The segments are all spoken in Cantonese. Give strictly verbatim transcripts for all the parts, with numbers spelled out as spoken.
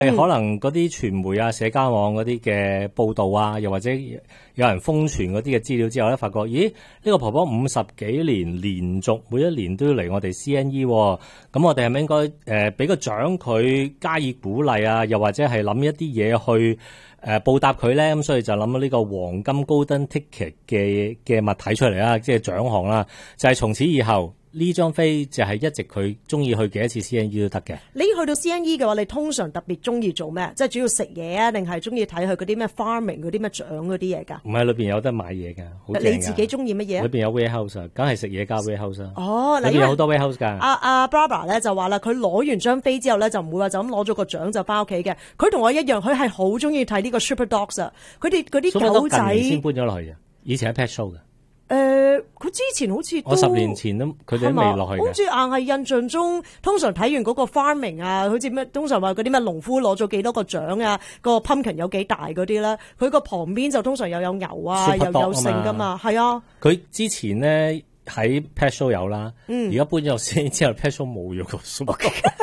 可能嗰啲傳媒啊、社交網嗰啲嘅報導啊，又或者有人瘋傳嗰啲嘅資料之後咧，發覺咦呢、呢個婆婆五十幾年連續每一年都要嚟我哋 C N E， 咁我哋係咪應該誒俾個獎佢加以鼓勵啊？又或者係諗一啲嘢去誒、呃、報答佢咧？咁所以就諗到呢個黃金 Golden Ticket 嘅嘅物體出嚟啦，即係獎項啦，就係、是、從此以後。呢張飛就係一直佢中意去幾多次 C N E 都得嘅。 你去到 C N E 嘅話，你通常特別中意做咩？即係主要食嘢啊，定係中意睇佢嗰啲咩 farming 嗰啲咩獎嗰啲嘢㗎？ 唔係，裏邊有得買嘢㗎，好正㗎。 你自己中意乜嘢？ 裏邊有 warehouse 啊，梗係食嘢加 warehouse 啊。 哦， 裏邊有好多 warehouse 㗎。 阿阿 Barbara 咧就話啦，佢攞完張飛之後咧就唔會話就咁攞咗個獎就翻屋企嘅。佢同我一樣，佢係好中意睇呢個 Super Dogs 啊。佢哋嗰啲狗仔近年先搬咗落去嘅，以前喺 pet show 嘅。 誒、呃，佢之前好似我十年前都佢哋都未落去嘅。 好似硬係印象中，通常睇完嗰個 farming 啊，好似咩，通常話嗰啲咩農夫攞咗幾多個獎啊，個 pumpkin 有幾大嗰啲啦，佢個旁邊就通常又有牛啊，又有剩噶嘛，係啊。佢之前咧喺 pet show 有啦，而家搬咗先之後 pet show 冇咗個 super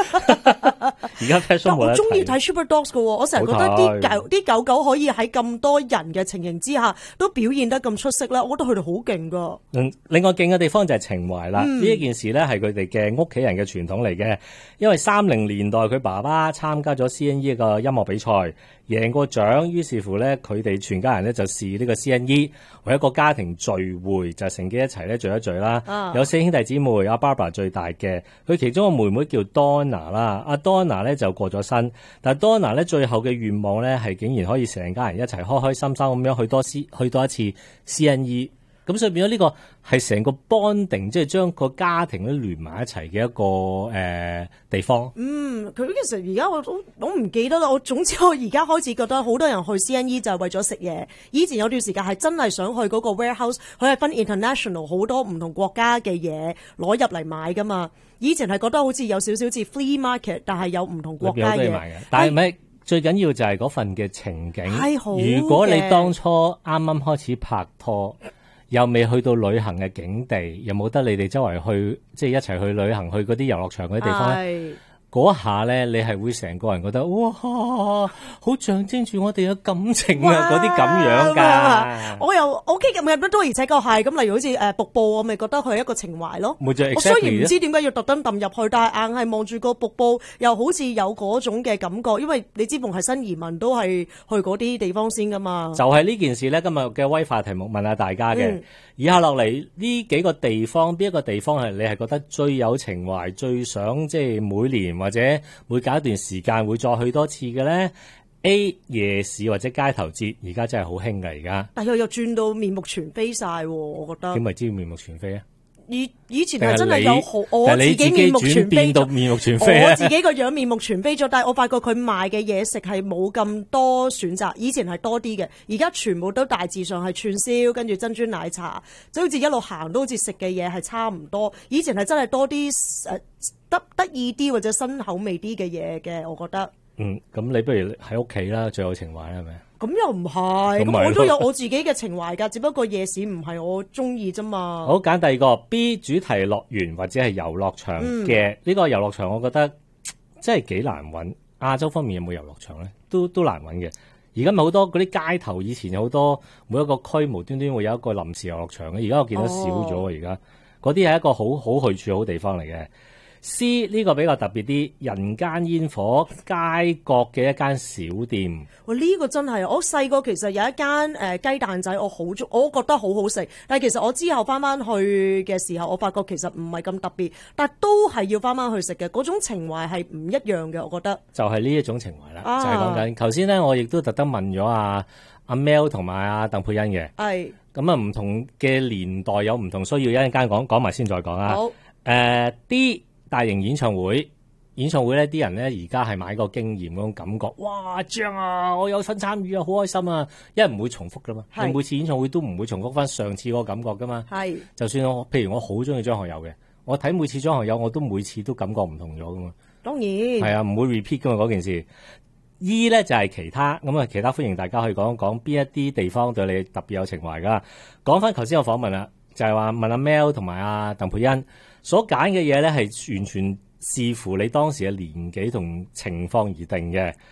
dog。而家 pet show 冇得睇。我中意睇 super dogs 噶，我成日覺得啲狗啲狗狗可以喺咁多人嘅情形之下都表現得咁出色咧，我覺得佢哋好勁噶。 嗯，另外勁嘅地方就係情懷啦。呢、嗯、一件事咧係佢哋嘅屋企人嘅傳統嚟嘅，因為三零年代佢爸爸參加咗 C N E 個音樂比賽，贏過獎，於是乎咧佢哋全家人咧就視呢個 C N E 為一個家庭聚會，就乘機一齊咧聚一聚啦。啊、有四兄弟姊妹，阿 Barbara 最大嘅，佢其中個妹妹叫 Donna 啦，阿 Donna 咧就過咗身，但係 Donna 咧最後嘅願望咧係竟然可以成家人一齊開開心心咁樣去多次去多一次 C N E。咁所以變咗呢個係成個 bonding，即係將個家庭咧聯埋一齊嘅一個誒、呃、地方。 嗯，佢其實而家我都我唔記得啦。我總之我而家開始覺得好多人去 C N E 就係為咗食嘢。以前有段時間係真係想去嗰個 warehouse，佢係分 international 好多唔同國家嘅嘢攞入嚟買噶嘛。以前係覺得好似有少少似 flea market， 但係有唔同國家嘢。 但係咪最緊要就係嗰份嘅情景？ 係好。 如果你當初啱啱開始拍拖，又未去到旅行嘅景地，又冇得你哋周圍去，即係一齊去旅行，去嗰啲遊樂場嗰啲地方咧。嗰下咧，你係會成個人覺得哇，好象徵住我哋嘅感情啊！嗰啲咁樣㗎， 我又 OK 嘅，咪都而且確係咁。例如好似誒瀑布，我咪覺得佢係一個情懷咯。 exactly、 我雖然唔知點解要特登揼入去，但係硬係望住個瀑布，又好似有嗰種嘅感覺。因為你知逢係新移民都係去嗰啲地方先㗎嘛。 就係呢件事咧，今日嘅威化題目問下大家嘅。嗯以下落嚟呢幾個地方，邊一個地方係你係覺得最有情懷、最想即係每年或者每隔一段時間會再去多次嘅咧 ？A 夜市或者街頭節，而家真係好興㗎而家。 但係又又轉到面目全非晒，我覺得。 點為之面目全非啊？ 以以前係真係有好，我自己面目全非咗， 面目全非我自己個樣面目全非咗，但係我發覺佢賣嘅嘢食係冇咁多選擇，以前係多啲嘅，而家全部都大致上係串燒，跟住珍珠奶茶，就好似一路行都好似食嘅嘢係差唔多。以前係真係多啲誒得得意啲或者新口味啲嘅嘢嘅，我覺得。 嗯，咁你不如喺屋企啦，最有情懷係咪？ 咁又唔係，咁我都有我自己嘅情懷㗎，只不過夜市唔係我中意啫嘛。 好，揀第二個 B 主題樂園或者係遊樂場嘅呢、嗯、個遊樂場，我覺得真係幾難揾。亞洲方面有冇遊樂場咧？都都難揾嘅。而家咪好多嗰啲街頭，以前有好多每一個區無端端會有一個臨時遊樂場嘅，而家我見得少咗。而家嗰啲係一個好好去處好地方嚟嘅。C 呢個比較特別啲，人間煙火街角嘅一間小店。 哇！呢、這個真係我細個其實有一間誒雞蛋仔，我好中，我覺得好好食。但係其實我之後翻翻去嘅時候，我發覺其實唔係咁特別，但係都係要翻翻去食嘅。嗰種情懷係唔一樣嘅，我覺得。就係呢一種情懷啦，啊、就係講緊。頭先咧，我亦都特登問咗阿阿 Mel 同埋阿鄧佩欣嘅。係。咁啊，唔同嘅年代有唔同需要，一陣間講講埋先再講啊。好。誒、呃、D。大型演唱會，演唱會咧，啲人咧而家係買個經驗嗰種感覺，哇正啊！我有份參與啊，好開心啊！因為唔會重複噶嘛，你每次演唱會都唔會重複翻上次嗰個感覺噶嘛。係，就算我譬如我好中意張學友嘅，我睇每次張學友我都每次都感覺唔同咗噶嘛。當然係啊，唔會 repeat 噶嘛嗰件事。E 咧就係、是、其他咁啊，其他歡迎大家去講講邊一啲地方對你特別有情懷噶。講翻頭先我訪問啦，就係、是、話問阿 Mel 同埋阿鄧佩欣。所揀嘅嘢咧係完全視乎你當時嘅年紀同情況而定嘅。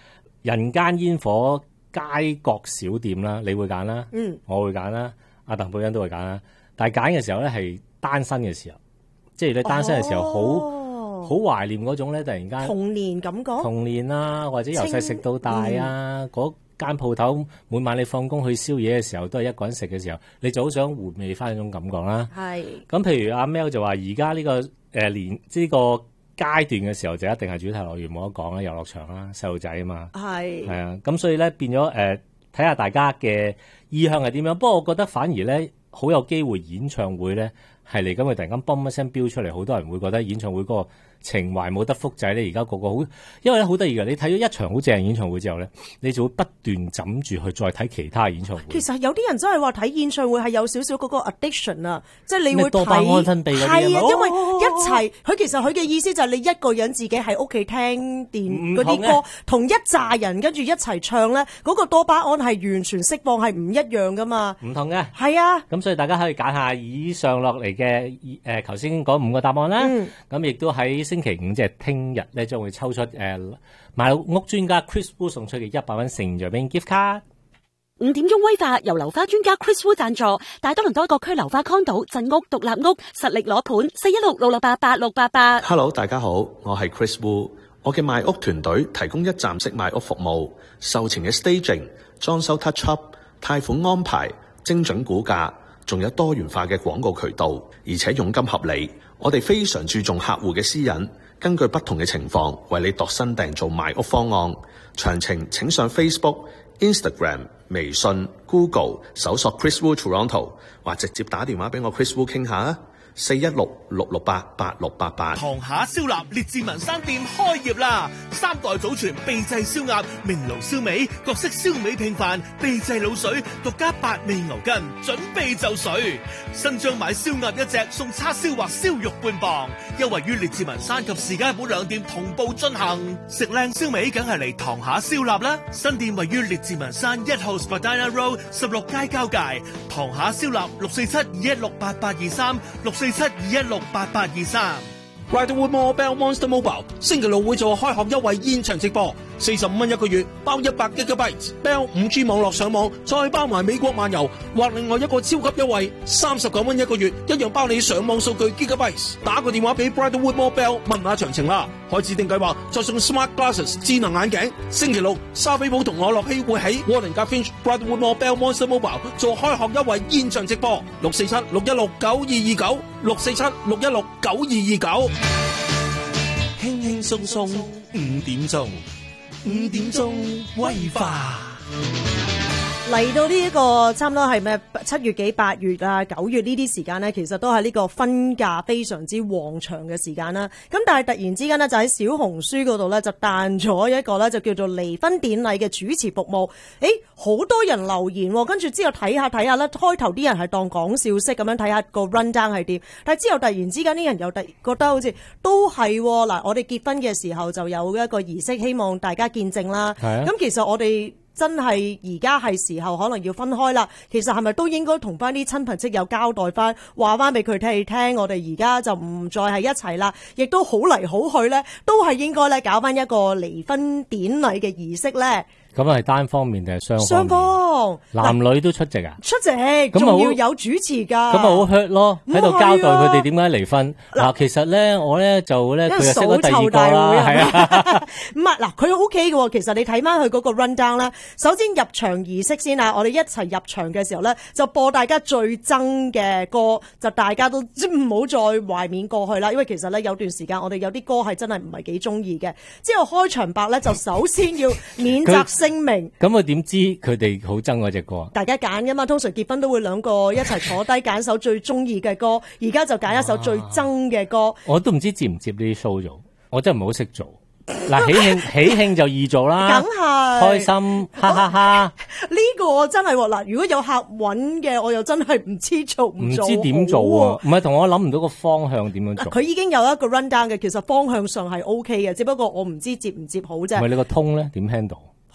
人間煙火街角小店啦，你會揀啦，嗯，我會揀啦，阿鄧寶欣都會揀啦。但係揀嘅時候咧係單身嘅時候，即係你單身嘅時候好好懷念嗰種咧，突然間童年感覺， 童年啊，或者由細食到大啊，嗰、嗯、間鋪頭每晚你放工去宵夜嘅時候，都係一個人食嘅時候，你就好想回味翻嗰種感覺啦。係咁，譬如阿 Mel 就話而家呢個誒、呃、年呢、這個階段嘅時候，就一定係主題樂園冇得講啦，遊樂場啦，細路仔啊嘛。係係啊，咁所以咧變咗誒睇下大家嘅意向係點樣。不過我覺得反而咧好有機會演唱會咧係嚟緊，佢突然間嘣一聲飆出嚟，好多人會覺得演唱會嗰個情懷冇得複製咧。而家個個好，因為咧好得意嘅，你睇咗一場好正演唱會之後咧，你就會不斷枕住去再睇其他演唱會。其實有啲人真係話睇演唱會係有少少嗰個 addiction 啊，即係你會睇多巴胺分泌嗰啲係啊，因為一齊佢其實佢嘅意思就係你一個人自己喺屋企聽電嗰啲歌，同一紮人跟住一齊唱咧，嗰、嗰個多巴胺係完全釋放係唔一樣噶嘛。唔同嘅係啊，咁所以大家可以揀下以上落嚟嘅誒頭先嗰五個答案啦。咁、嗯、亦都喺星期五即係聽日咧，將會抽出誒、呃、買屋專家 Chris Wu 送出嘅一百蚊成獎俾 gift card。 五點鐘威化由樓花專家 Chris Wu 贊助，大多倫多各區樓花 condo 鎮屋獨立屋實力攞盤，四一六六六八八六八八。 Hello， 大家好，我係 Chris Wu， 我嘅賣屋團隊提供一站式賣屋服務，售前嘅 staging、裝修 touch up、貸款安排、精準估價，仲有多元化嘅廣告渠道，而且佣金合理。我哋非常注重客戶嘅私隱，根據不同嘅情況為你度身訂造賣屋方案。詳情請上 Facebook、Instagram、微信、Google 搜索 Chris Wu Toronto， 或直接打電話俾我 Chris Wu 傾下啊！四一六六六八八六八八。 塘下燒臘列治文山店開業啦！三代祖傳秘製燒鴨、明爐燒味、各式燒味拼飯、秘製滷水、獨家八味牛筋，準備就緒。新張買燒鴨一隻送叉燒或燒肉半磅，優惠於列治文山及士嘉堡兩店同步進行。食靚燒味梗係嚟塘下燒臘啦！新店位於列治文山一號 Spadina Road 十六街交界。塘下燒臘六四七二一六八八二三六四七二一六八八二三。 Riderwood Mall Bell Monster Mobile 星期六會做開學優惠現場直播，四十五蚊一個月，包一百 Gigabyte Bell 五 G 網絡上網，再包埋美國漫遊，或另外一個超級優惠，三十九蚊一個月，一樣包你上網數據 Gigabyte。打個電話俾 Riderwood Mall Bell 問下詳情啦。開指定計劃再送 Smart Glasses 智能眼鏡。星期六沙菲堡同我樂希會喺 Warden Finch Riderwood Mall Bell Monster Mobile 做開學優惠現場直播，六四七六一六九二二九六四七六一六九二二九。輕輕鬆鬆五點鐘，五點鐘威化。 嚟到呢一個差唔多係咩七月幾八月啊九月呢啲時間呢，其實都係呢個婚嫁非常之旺場嘅時間啦。咁但係突然之間呢，就喺小紅書嗰度呢，就彈咗一個呢，就叫做離婚典禮嘅主持服務。誒，好多人留言，跟住之後睇下睇下呢，開頭啲人係當講笑式咁樣睇下個 run down 係點，但係之後突然之間啲人又覺得好似都係嗱，我哋結婚嘅時候就有一個儀式，希望大家見證啦。咁、啊、其實我哋真係而家係時候可能要分開啦，其實係咪都應該同翻啲親朋戚友交代翻，話翻俾佢聽聽，我哋而家就唔再係一齊啦，亦都好嚟好去咧，都係應該咧搞翻一個離婚典禮嘅儀式咧。咁係單方面定係雙方？雙方，男女都出席啊？出席，仲要有主持噶。咁咪好 hurt 咯，喺度交代佢哋點解離婚。嗱，其實咧，我咧就咧，佢又識咗第二個啦，係啊。唔係，嗱，佢 OK 嘅。其實你睇翻佢嗰個 run down 啦。首先入場儀式先啊，我哋一齊入場嘅時候咧，就播大家最憎嘅歌，就大家都唔好再懷緬過去啦。因為其實咧有段時間我哋有啲歌係真係唔係幾中意嘅。之後開場白咧就首先要免責聲明，咁我點知佢哋好憎嗰隻歌？大家揀噶嘛，通常結婚都會兩個一齊坐低揀首最中意嘅歌，而家就揀一首最憎嘅歌。我都唔知接唔接呢啲 show 做，我真係唔係好識做。嗱，喜慶喜慶就易做啦，梗係開心，哈哈哈！呢個真係嗱，如果有客揾嘅，我又真係唔知做唔做，唔知點做啊！唔係同我諗唔到個方向點樣做。佢已經有一個 run down 嘅，其實方向上係 O K 嘅，只不過我唔知接唔接好啫。唔係你個通咧點 handle？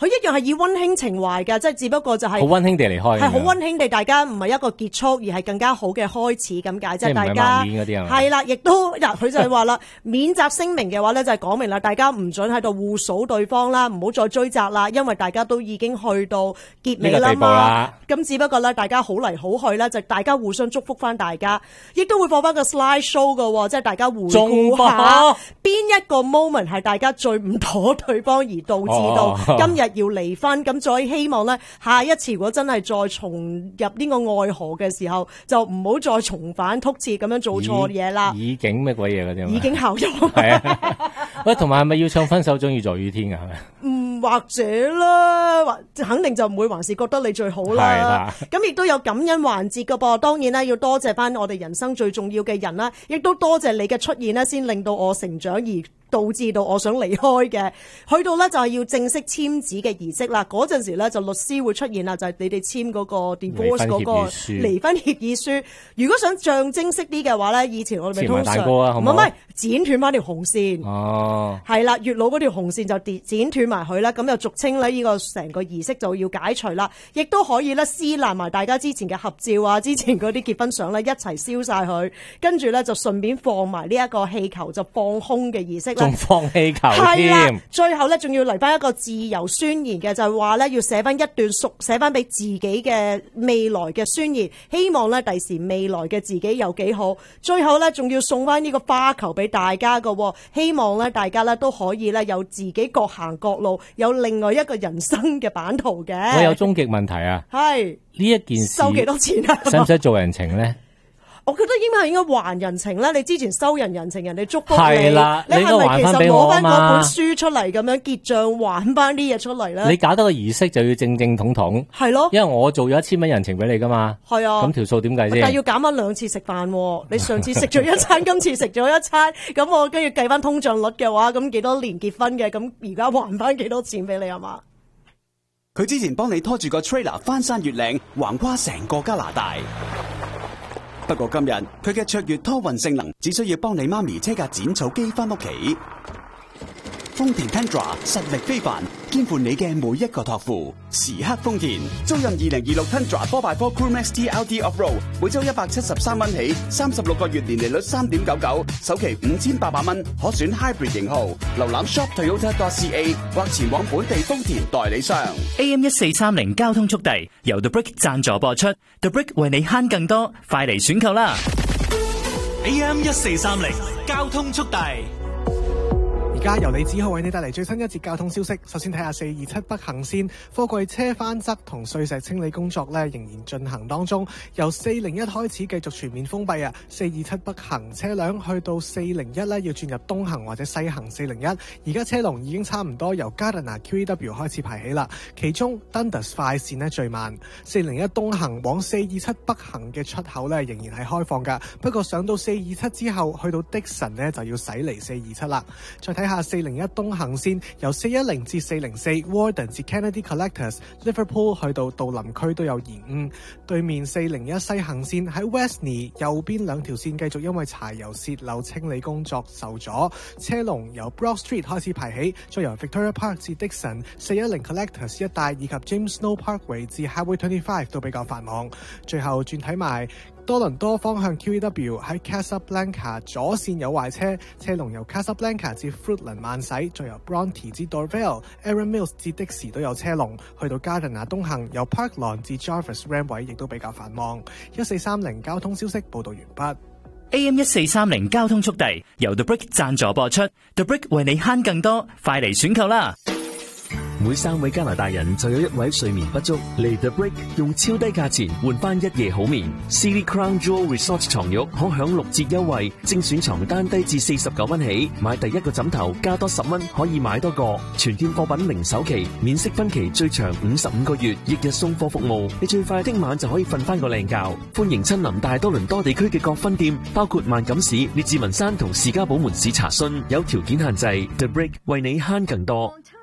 佢一樣係以溫馨情懷㗎，即係只不過就係好溫馨地離開， 係好溫馨地，大家唔係一個結束，而係更加好嘅開始咁解，即係大家係啦，亦都嗱佢就係話啦，免責聲明嘅話咧就係講明啦，大家唔准喺度互數對方啦，唔好再追責啦，因為大家都已經去到結尾啦嘛。咁只不過咧，大家好嚟好去啦，就大家互相祝福翻大家，亦都會放翻個 slide show 㗎，即係大家回顧下邊一個 moment 係大家最唔妥對方而導致到今日要離婚。咁再希望咧，下一次如果真係再重入呢個愛河嘅時候，就唔好再重返突刺咁樣做錯嘢啦。 已經咩鬼嘢嗰啲？ 已經效用。 係啊，喂，同埋係咪要唱分手終於在雨天㗎？係咪？ 嗯，或者啦，或肯定就唔會還是覺得你最好啦。咁亦都有感恩環節㗎噃。當然啦，要多謝翻我哋人生最重要嘅人啦，亦都多謝你嘅出現咧，先令到我成長而導致到我想離開嘅。去到咧就係要正式簽紙嘅儀式啦。嗰陣時咧就律師會出現啦，就係你哋簽嗰個 divorce 嗰個離婚協議書。如果想象徵式啲嘅話咧，以前我哋咪通常唔係唔係剪斷翻條紅線。哦，係啦，月老嗰條紅線就剪剪斷埋佢啦，咁就俗稱咧呢個成個儀式就要解除啦。亦都可以咧撕爛埋大家之前嘅合照啊，之前嗰啲結婚相咧一齊燒晒佢，跟住咧就順便放埋呢一個氣球就放空嘅儀式。 仲放氣球添， 最後咧仲要嚟翻一個自由宣言嘅，就係話咧要寫翻一段屬寫翻俾自己嘅未來嘅宣言，希望咧第時未來嘅自己有幾好。最後咧仲要送翻呢個花球俾大家嘅，希望咧大家咧都可以咧有自己各行各路，有另外一個人生嘅版圖嘅。 我有終極問題啊，係呢一件事收幾多錢啊？ 使唔使做人情咧？ 我覺得應該係應該還人情咧。你之前收人人情，人哋祝福你， 係啦， 你係咪其實攞翻嗰本書出嚟咁樣結賬還翻啲嘢出嚟咧？ 你搞得個儀式就要正正統統， 係咯， 因為我做咗一千蚊人情俾你噶嘛，係啊，咁條數點計先？ 但係要減翻兩次食飯，你上次食咗一餐，今次食咗一餐，咁我跟住計翻通脹率嘅話，咁幾多年結婚嘅，咁而家還翻幾多錢俾你係嘛？ 佢之前幫你拖住個 trailer 翻山越嶺，橫跨成個加拿大。不過今日佢嘅卓越拖運性能，只需要幫你媽咪車架剪草機翻屋企。豐田 Tundra 實力非凡，肩負你嘅每一個託付。時刻豐田，租任二零二六 Tundra four by four Crew Max T L D Off-Road， 每周一百七十三蚊起，三十六個月年利率三點九九，首期五千八百蚊，可選 Hybrid 型號。瀏覽 shop toyota dot c a 或前往本地豐田代理商。 A M 一四三零交通速遞由 The Brick 贊助播出 ，The Brick 為你慳更多，快嚟選購啦 ！A M 一四三零交通速遞。 而家由李子浩為你帶嚟最新一節交通消息。首先睇下四二七北行線貨櫃車翻側同碎石清理工作咧仍然進行當中，由四零一開始繼續全面封閉啊。四二七北行車輛去到四零一咧要轉入東行或者西行四零一，而家車龍已經差唔多由 Gardiner Q E W 開始排起啦。其中 Dundas 快線咧最慢，四零一東行往四二七北行嘅出口咧仍然係開放噶，不過上到四二七之後去到 Dixon 咧就要駛離四二七啦。再睇下四零一東行線由四一零至四零四 Warden 至 Kennedy Collectors Liverpool 去到杜林區都有延誤。對面四零一西行線喺 Westney 右邊兩條線繼續因為柴油泄漏清理工作受阻，車龍由 Broad Street 開始排起，再由 Victoria Park 至 Dixon 四一零 Collectors 一帶以及 James Snow Parkway 至 Highway twenty-five 都比較繁忙。最後轉睇埋多倫多方向 Q E W 喺 Casablanca 左線有壞車，車龍由 Casablanca 至 Fruitland 慢駛，再由 Bronte 至 Dorvale、Aaron Mills 至的士都有車龍，去到加頓亞東行由 Park Lawn 至 Jarvis Ram 位亦都比較繁忙。一四三零交通消息報道完畢。 A M 一四三零交通速遞由 The Brick 贊助播出 ，The Brick 為你慳更多，快嚟選購啦！ 每三位加拿大人就有一位睡眠不足，嚟 The Brick 用超低價錢換翻一夜好眠。City Crown Jewel Resort 床褥可享六折優惠，精選床單低至四十九蚊起，買第一個枕頭加多十蚊可以買多個。全店貨品零首期，免息分期最長五十五個月，翌日送貨服務，你最快聽晚就可以瞓翻個靚覺。歡迎親臨大多倫多地區嘅各分店，包括萬錦市、列治文山同士嘉堡門市查詢，有條件限制。The Brick 為你慳更多。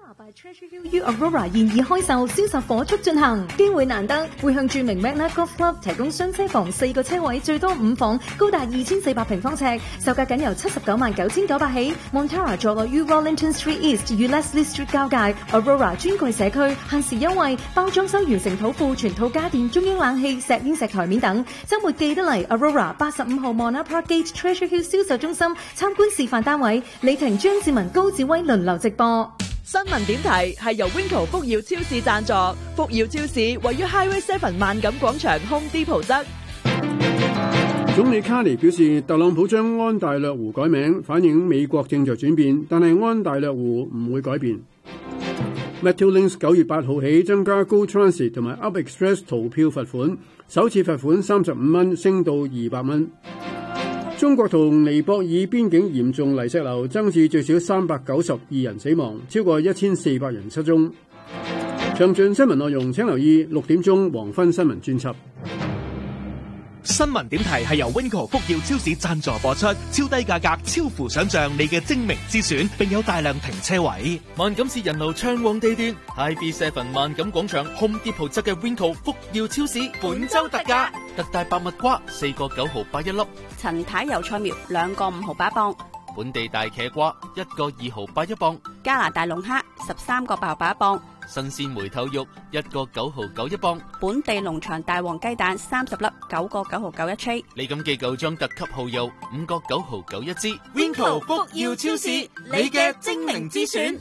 Treasure Hill U Aurora 現已開售，銷售火速進行，機會難得，會向著名 Magna Golf Club 提供雙車房四個車位，最多五房，高達二千四百平方尺，售價僅由七十九萬九千九百起。Montara 坐落於 Wellington Street East 與 Leslie Street 交界 ，Aurora 專櫃社區限時優惠，包裝修完成土庫全套家電、中央冷氣、石英石台面等。週末記得嚟 Aurora 八十五號 Mona Park Gate Treasure Hill 銷售中心參觀示範單位，李婷、張志文、高志威輪流直播。 新聞點題係由 Winco 福耀超市贊助，福耀超市位於 Highway Seven 萬錦廣場 Home Depot 側。 總理卡尼表示，特朗普將安大略湖改名，反映美國正在轉變，但係安大略湖唔會改變。Metrolinx 九月八號起增加 Go Transit 同埋 Up Express 逃票罰款，首次罰款三十五蚊，升到二百蚊。中國同尼泊爾邊境嚴重泥石流，增至最少三百九十二人死亡，超過一千四百人失蹤。詳盡新聞內容請留意六點鐘黃昏新聞專輯。 新聞點題係由 Winco 福耀超市贊助播出，超低價格，超乎想象，你嘅精明之選，並有大量停車位。 萬錦市人路暢旺地段 ，I B Seven 萬錦廣場 Home Depot 側嘅 Winco 福耀超市本周特價，特大白蜜瓜四個九毫八一粒， 陳太油菜苗兩個五毫八磅， 本地大茄瓜一個二毫八一磅， 加拿大龍蝦十三個八毫八一磅。 新鮮梅頭肉一個九毫九一磅， 本地農場大黃雞蛋三十粒九個九毫九一 tray， 李錦記舊裝特級蠔油五個九毫九一支。 Winco 福耀超市，你嘅精明之選。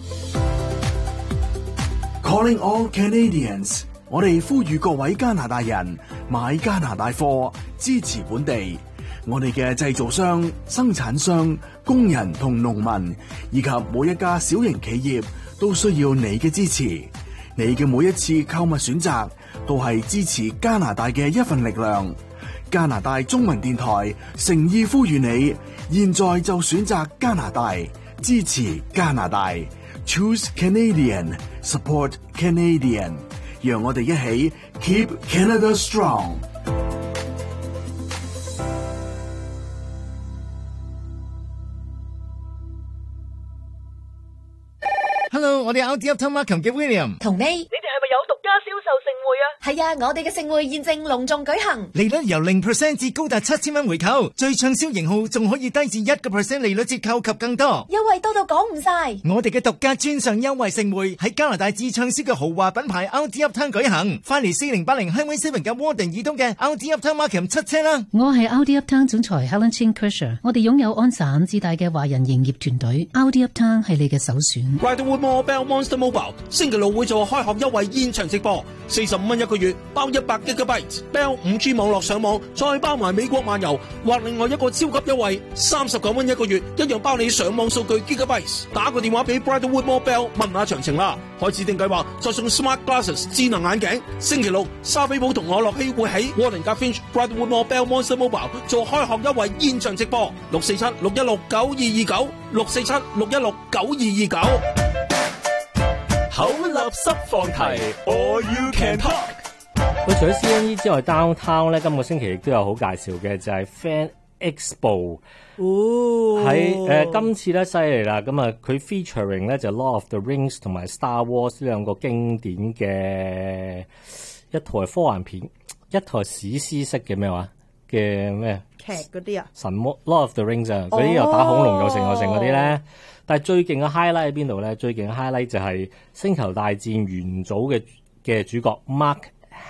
Calling all Canadians， 我哋呼籲各位加拿大人買加拿大貨，支持本地。我哋嘅製造商、生產商、工人同農民，以及每一家小型企業，都需要你嘅支持。你嘅每一次購物選擇，都係支持加拿大嘅一份力量。加拿大中文電台誠意呼籲你，現在就選擇加拿大，支持加拿大。Choose Canadian, support Canadian。讓我哋一起 Keep Canada Strong。 Hello， 我哋 R D Uptown Markham 嘅 William， 同你，你哋係咪有獨家銷售盛會啊？係啊，我哋嘅盛會現正隆重舉行， 利率由零 percent 至高達七千蚊回購，最暢銷型號仲可以低至一個 percent 利率折扣及更多， 優惠多到講唔晒。 我哋嘅獨家專上優惠盛會喺加拿大至暢銷嘅豪華品牌 R D Uptown 舉行，快嚟四零八零 Highway Seven 嘅 Warden 以東嘅 R D Uptown Markham 七車啦！ 我係 R D Uptown 總裁 Helen Chin Kersher， 我哋擁有安省至大嘅華人營業團隊 ，R D Uptown 係你嘅首選。 Bridlewood Mall Bell Monster Mobile 星期六會做開學優惠現場直播，四十五蚊一個月，包一百 Gigabyte Bell 五 G 網絡上網，再包埋美國漫遊，或另外一個超級優惠，三十九蚊一個月，一樣包你上網數據 Gigabyte。打個電話俾 Bridlewood Mall Bell 問下詳情啦。開指定計劃再送 Smart Glasses 智能眼鏡。星期六沙比堡同我樂希會喺 Warden Finch Bridlewood Mall Bell Monster Mobile 做開學優惠現場直播，六四七六一六九二二九，六四七六一六九二二九。 口立濕放題 ，All You Can Talk。 佢除咗 C N E 之外 ，Downtown 咧今個星期亦都有好介紹嘅，就係、是、Fan Expo。 哦， 喺誒、呃、今次咧犀利啦，咁啊佢 featuring 咧就 Lord of the Rings 同埋 Star Wars 呢兩個經典嘅一台科幻片，一台史詩式嘅咩話嘅咩劇嗰啲啊， 神魔 Lord of the Rings 啊，嗰啲又打恐龍又成又成嗰啲咧。但係最勁嘅 highlight 喺邊度咧？最勁嘅 highlight 就係星球大戰元祖嘅嘅主角 Mark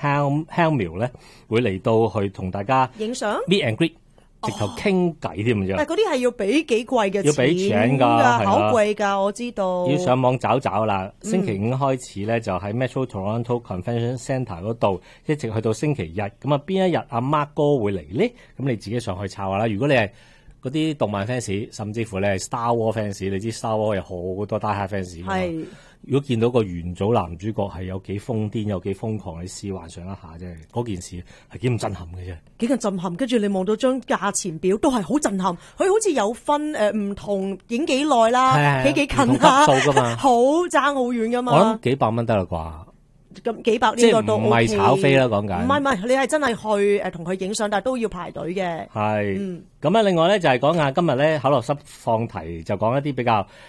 Hamill 咧，會嚟到去同大家影相 meet and greet，直頭傾偈添嘅。 但係嗰啲係要俾幾貴嘅錢， 要俾錢㗎， 好貴㗎，我知道。要上網找找啦。星期五開始咧，就喺 Metro Toronto Convention Centre 嗰度，一直去到星期日。咁啊，邊一日阿 Mark 哥會嚟咧？咁你自己上去抄下啦。如果你係嗰啲動漫 fans， 甚至乎你係 Star Wars fans， 你知 Star Wars 有好多 die hard fans 㗎嘛。係。如果見到個元祖男主角係有幾瘋癲，有幾瘋狂，你試幻想一下啫。嗰件事係幾咁震撼嘅啫。 幾咁震撼，跟住你望到張價錢表都係好震撼。佢好似有分誒唔、呃、同影幾耐啦，企幾近啊， 級數㗎嘛， 好爭好遠㗎嘛。 我諗幾百蚊得啦啩。 咁幾百呢個都 OK， 唔係炒飛啦，講緊。唔係唔係，你係真係去誒同佢影相，但係都要排隊嘅。係。咁啊、嗯，另外咧就係講下今日咧口落濕放題，就講一啲比較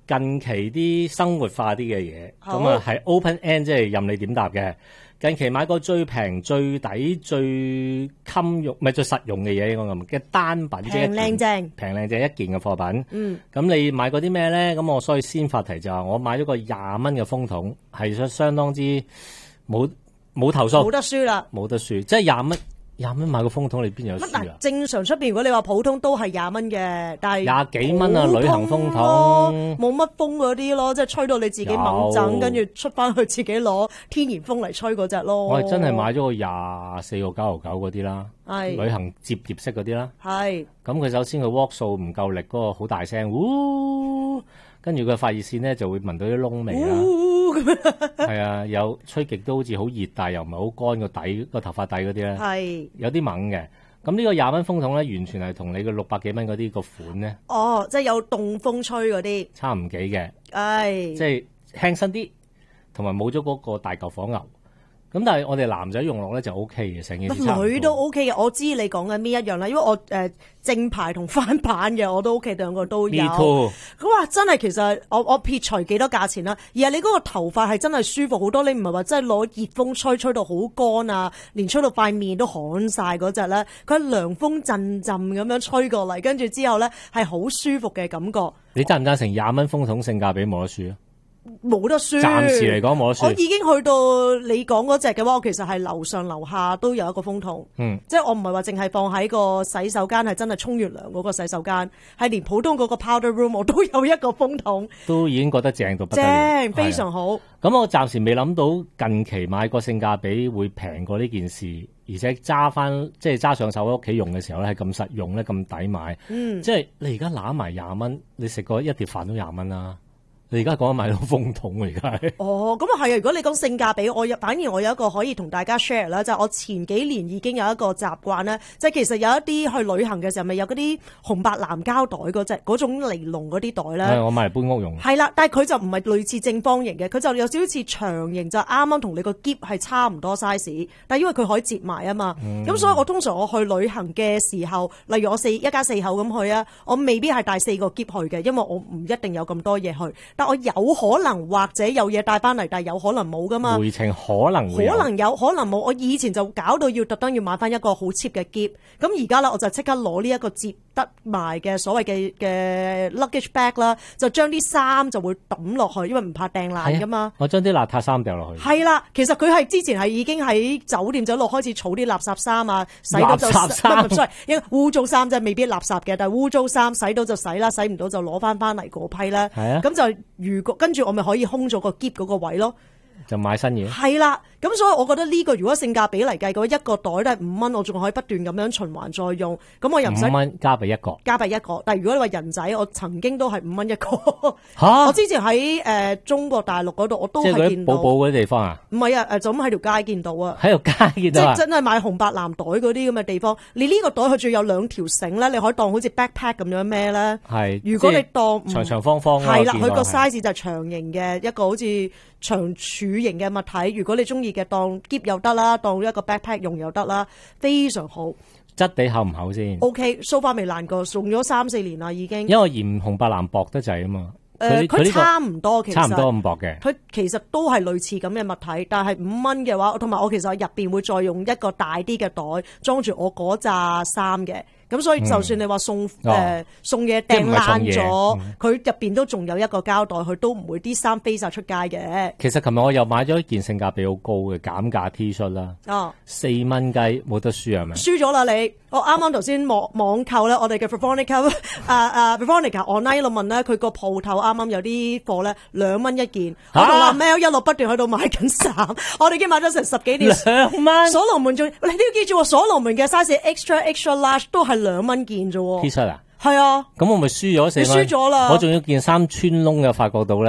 近期啲生活化啲嘅嘢， 好咁啊係 open end， 即係任你點答嘅。近期買過最平、最抵、最襟用，唔係最實用嘅嘢，應該咁嘅單品，即係平靚正， 平靚正一件嘅貨品。 嗯， 咁你買過啲咩咧？咁我所以先發題就話我買咗個廿蚊嘅風筒，係相相當之冇冇投訴， 冇得輸啦， 冇得輸，即係廿蚊。廿蚊買個風筒，你邊有輸啊？ 正常出邊如果你話普通都係廿蚊嘅，但係廿幾蚊啊！旅行風筒冇乜風嗰啲咯，即係吹到你自己猛震，跟住出翻去自己攞天然風嚟吹嗰隻咯。 我係真係買咗個廿四個九毫九嗰啲啦， 係旅行摺疊式嗰啲啦。 係咁佢首先佢 watt 數唔夠力，嗰、嗰個好大聲，嗚，跟住佢發熱線咧就會聞到啲燶味啦。係啊，有吹極都好似好熱，但係又唔係好乾個底個頭髮底嗰啲咧， 係有啲猛嘅。咁呢個廿蚊風筒咧，完全係同你個六百幾蚊嗰啲個款咧， 哦，即係有凍風吹嗰啲， 差唔幾嘅， 唉， 即係輕身啲，同埋冇咗嗰個大嚿火牛。咁但係我哋男仔用落咧就 O K 嘅，成件事差唔多。 女都 O K 嘅，我知你講緊邊一樣啦，因為我誒、呃、正牌同翻版嘅我都 O K，兩個都有。 Me too。 咁話真係其實我我撇除幾多價錢啦，而係你嗰個頭髮係真係舒服好多，你唔係話真係攞熱風吹吹到好乾啊，連吹到塊面都旱晒嗰隻咧，佢係涼風陣陣咁樣吹過嚟，跟住之後咧係好舒服嘅感覺。 你贊唔贊成廿蚊風筒性價比冇得輸啊？ 冇得輸， 暫時嚟講冇得輸。 我已經去到你講嗰隻嘅話，我其實係樓上樓下都有一個風筒， 嗯， 即係我唔係話淨係放喺個洗手間，係真係沖完涼嗰個洗手間，係連普通嗰個 powder room 我都有一個風筒， 都已經覺得正到不得了， 正非常好。 咁我暫時未諗到近期買個性價比會平過呢件事，而且揸翻即係揸上手喺屋企用嘅時候咧，係咁實用咧，咁抵買。 嗯， 即係你而家揦埋廿蚊，你食過一碟飯都廿蚊啦。你而家講緊買到風筒啊！而家哦，咁啊係啊！如果你講性價比，我有反而我有一個可以同大家 share 啦，就係我前幾年已經有一個習慣咧，即係其實有一啲去旅行嘅時候，咪有嗰啲紅白藍膠袋嗰隻嗰種尼龍嗰啲袋咧。 係我買嚟搬屋用。 係啦，但係佢就唔係類似正方形嘅，佢就有少少似長形，就啱啱同你個篋係差唔多 size，但係因為佢可以摺埋啊嘛，咁、嗯、所以我通常我去旅行嘅時候，例如我四一家四口咁去啊，我未必係帶四個篋去嘅，因為我唔一定有咁多嘢去，但我有可能或者有嘢帶翻嚟，但係有可能冇噶嘛。 回程可能會有可能有可能冇。我以前就搞到要特登要買翻一個好 cheap 嘅篋，咁而家咧我就即刻攞呢一個摺得埋嘅所謂嘅嘅 luggage bag 啦，就將啲衫就會抌落去，因為唔怕掟爛噶嘛。 我將啲邋遢衫掉落去。 係啦，其實佢係之前係已經喺酒店就落開始儲啲垃圾衫啊，洗到就垃圾衫 ，sorry，因為污糟衫真係未必垃圾嘅，但係污糟衫洗到就洗啦，洗唔到就攞翻翻嚟嗰批啦。 係啊， 咁就如果跟住我咪可以空咗個篋嗰個位咯， 就買新嘢。 係啦，咁所以我覺得呢個如果性價比嚟計嘅話，一個袋都係五蚊，我仲可以不斷咁樣循環再用，咁我又唔使五蚊加幣一個， 加幣一個。但係如果你話人仔，我曾經都係五蚊一個。 嚇！ 我之前喺誒、呃、中國大陸嗰度，我都係見到。 寶寶嗰啲地方啊？ 唔係啊，誒就咁喺條街見到啊。 喺條街見到啊！ 即係真係買紅白藍袋嗰啲咁嘅地方，你呢個袋佢仲有兩條繩咧，你可以當好似 backpack 咁樣孭咧。 係。 如果你當長長方方係啦，佢個 size 就係長形嘅一個好似長柱形嘅物體。如果你中意嘅當篋又得啦，當一個 backpack 用又得啦，非常好。 質地厚唔厚先 ？OK，so far 未爛過，用咗三四年啦已經。 因為嫌紅白藍薄得滯啊嘛。 誒，佢、呃、差唔多，其實差唔多咁薄嘅。 佢其實都係類似咁嘅物體，但係五蚊嘅話，同埋我其實入邊會再用一個大啲嘅袋裝住我嗰紮衫嘅。咁所以就算你話送誒、嗯呃、送嘢掟爛咗，佢入邊都仲有一個膠袋，佢都唔會啲衫飛晒出街嘅。 其實琴日我又買咗一件性價比好高嘅減價 T 恤啦， 哦，四蚊雞冇得輸係咪？ 輸咗啦你！我啱啱頭先網網購咧，我哋嘅 Veronica 啊啊 Veronica online 度問咧，佢個鋪頭啱啱有啲貨咧兩蚊一件，啊、我同阿 Mel 一路不斷喺度買緊衫，我哋已經買咗成十幾年兩蚊。 所羅門仲你都要記住，所羅門嘅 size extra extra large 都係兩蚊件啫。 T 恤啊？ 係啊。 咁我咪輸咗四蚊。 你輸咗啦。 我仲要件衫穿窿嘅，發覺到咧。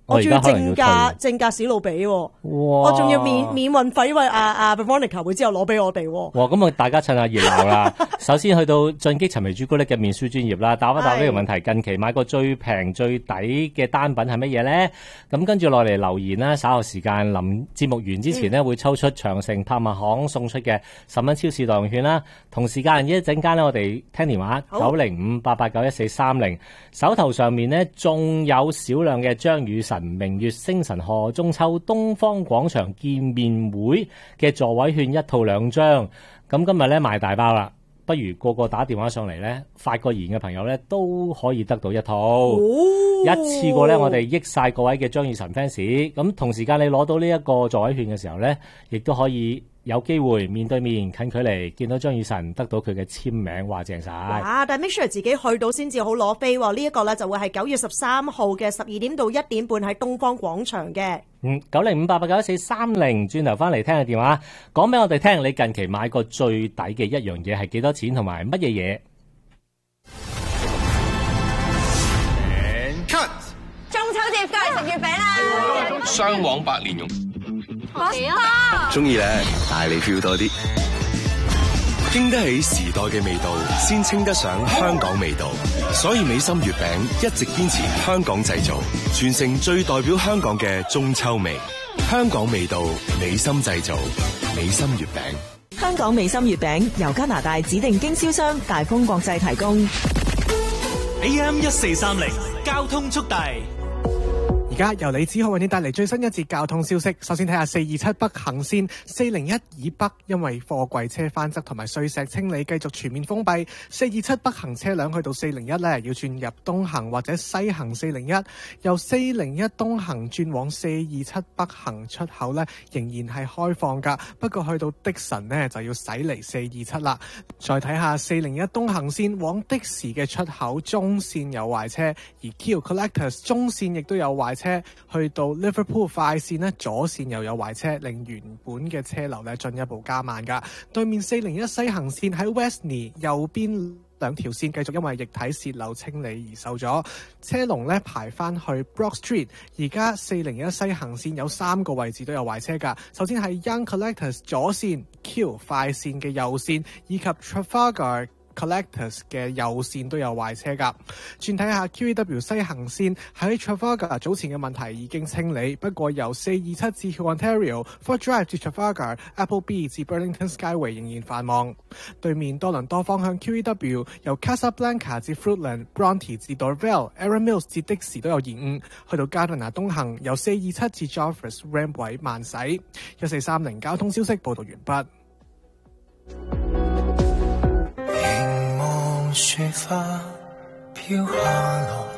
我仲要正價正價史路比，我仲要免免運費，因為阿阿 Veronica 會之後攞俾我哋。哇！ 咁啊，大家趁下熱鬧啦。首先去到進擊陳皮朱古力嘅面書專頁啦，答一答呢個問題。近期買過最平最抵嘅單品係乜嘢咧？咁跟住落嚟留言啦，稍後時間臨節目完之前呢，嗯、會抽出長城拍賣行送出嘅十蚊超市代用券啦。同時間一陣間呢，我哋聽電話九零五八八九一四三零，手頭上面呢，仲有少量嘅張雨晨明月星辰賀中秋東方廣場見面會嘅座位券一套兩張，咁今日咧賣大包啦，不如個個打電話上嚟咧，發個言嘅朋友咧都可以得到一套，哦、一次過咧我哋益晒各位嘅張雨晨 fans， 咁同時間你攞到呢一個座位券嘅時候咧，亦都可以有機會面對面近距離見到張雨晨，得到佢嘅簽名，話正晒。 啊！但係 make sure 自己去到先至好攞飛喎。呢、這、一個咧就會係九月十三號嘅十二點到一點半喺東方廣場嘅。 嗯，九零五八八九一四三零，轉頭翻嚟聽下電話，講俾我哋聽，你近期買過最抵嘅一樣嘢係幾多錢，同埋乜嘢嘢？ And cut！ 中秋節過嚟食月餅啦！ 雙黃白蓮蓉。 幾啊？ 中意咧，帶你 feel 多啲，經得起時代嘅味道，先稱得上香港味道。所以美心月餅一直堅持香港製造，傳承最代表香港嘅中秋味。香港味道，美心製造，美心月餅。 香港美心月餅由加拿大指定經銷商大豐國際提供。 A M 一四三零交通速遞。 而家由李子浩為你帶嚟最新一節交通消息。首先睇下四二七北行線四零一以北，因為貨櫃車翻側同埋碎石清理繼續全面封閉。四二七北行車輛去到四零一呢，要轉入東行或者西行四零一。由四零一東行轉往四二七北行出口呢，仍然係開放㗎。不過去到的神呢，就要駛離四二七啦。再睇下四零一東行線往的士嘅出口中線有壞車，而 Keele Collectors 中線亦都有壞車。去到 Liverpool 快線呢，左線又有壞車，令原本嘅車流呢進一步加慢㗎。對面四零一西行線喺 Westney 右邊兩條線繼續因為液體泄漏清理而受阻，車龍呢排翻去 Brock Street。而家四零一西行線有三個位置都有壞車㗎。首先係 Young Collectors 左線、Keele 快線嘅右線以及 Trafalgar Collectors 嘅右線都有壞車㗎。轉睇下 Q E W 西行線喺 Trafalgar 早前嘅問題已經清理，不過由四二七至 Ontario、Fort Drive 至 Trafalgar、Appleby 至 Burlington Skyway 仍然繁忙。對面多倫多方向 Q E W 由 Casablanca 至 Fruitland、Bronte 至 Dorvale、Erin Mills 至的士都有延誤。去到加拿大東行由四二七至 Joffres Ramp 位慢駛。一四三零交通消息報道完畢。 雪花飄下來。